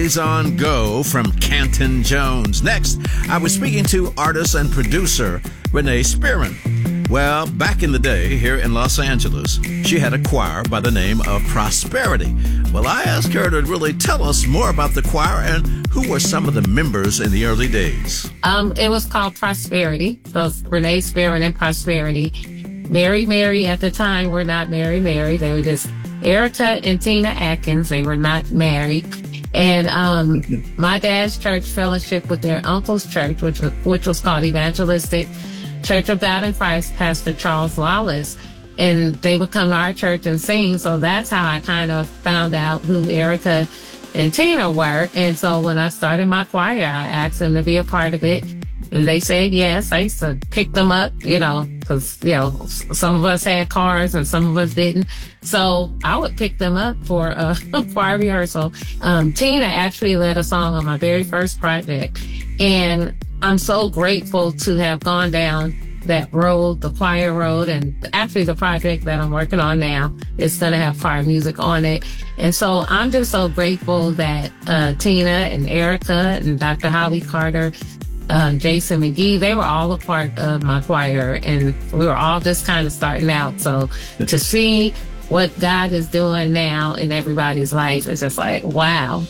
Is on Go from Canton Jones. Next, I was speaking to artist and producer Renee Spearman. Well, back in the day here in Los Angeles, she had a choir by the name of Prosperity. Well, I asked her to really tell us more about the choir and who were some of the members in the early days. It was called Prosperity. So Renee Spearman and Prosperity. Mary at the time were not Mary. They were just Erica and Tina Atkins. They were not married. And my dad's church fellowship with their uncle's church, which was called Evangelistic Church of God in Christ, Pastor Charles Wallace. And they would come to our church and sing. So that's how I kind of found out who Erica and Tina were. And so when I started my choir, I asked them to be a part of it. And they said yes. I used to pick them up, because, some of us had cars and some of us didn't. So I would pick them up for a choir rehearsal. Tina actually led a song on my very first project. And I'm so grateful to have gone down that road, the choir road, and actually the project that I'm working on now is going to have choir music on it. And so I'm just so grateful that Tina and Erica and Dr. Holly Carter, Jason McGee, they were all a part of my choir, and we were all just kind of starting out. So to see what God is doing now in everybody's life is just like, wow.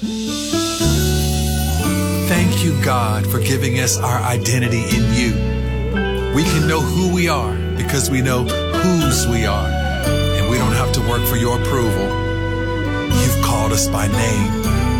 Thank you, God, for giving us our identity in you. We can know who we are because we know whose we are, and we don't have to work for your approval. You've called us by name.